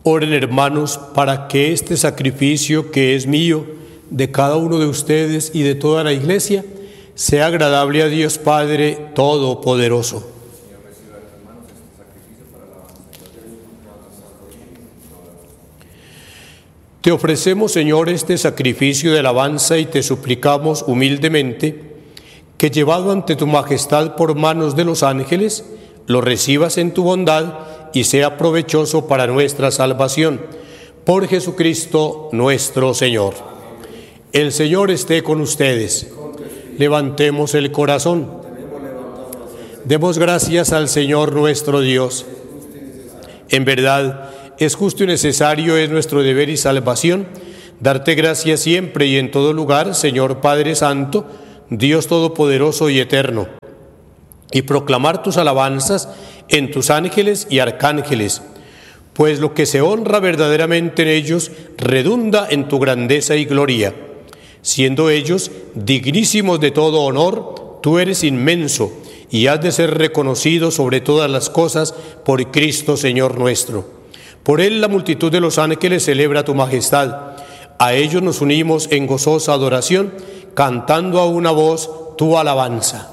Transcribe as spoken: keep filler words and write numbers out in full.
Oren, hermanos, para que este sacrificio que es mío, de cada uno de ustedes y de toda la Iglesia, sea agradable a Dios Padre Todopoderoso. Te ofrecemos, Señor, este sacrificio de alabanza y te suplicamos humildemente que, llevado ante tu majestad por manos de los ángeles, lo recibas en tu bondad y sea provechoso para nuestra salvación. Por Jesucristo nuestro Señor. El Señor esté con ustedes. Levantemos el corazón. Demos gracias al Señor nuestro Dios. En verdad, es justo y necesario, es nuestro deber y salvación, darte gracias siempre y en todo lugar, Señor Padre Santo, Dios Todopoderoso y Eterno, y proclamar tus alabanzas en tus ángeles y arcángeles, pues lo que se honra verdaderamente en ellos redunda en tu grandeza y gloria. Siendo ellos dignísimos de todo honor, tú eres inmenso y has de ser reconocido sobre todas las cosas por Cristo Señor nuestro. Por él la multitud de los ángeles celebra tu majestad. A ellos nos unimos en gozosa adoración, cantando a una voz tu alabanza.